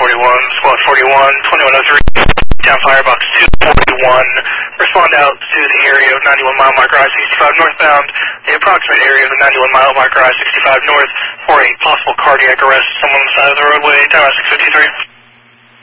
Squad 41, 2103, down firebox 241. Respond out to the area of 91 mile marker I-65 northbound, the approximate area of the 91 mile marker I-65 north for a possible cardiac arrest. Someone on the side of the roadway, time out 653.